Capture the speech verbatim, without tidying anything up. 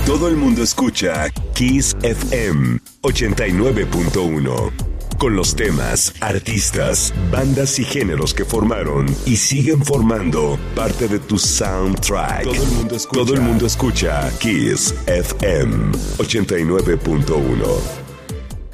Todo el mundo escucha Kiss F M ochenta y nueve punto uno. Con los temas, artistas, bandas y géneros que formaron y siguen formando parte de tu soundtrack. Todo el mundo escucha, Todo el mundo escucha Kiss F M ochenta y nueve punto uno.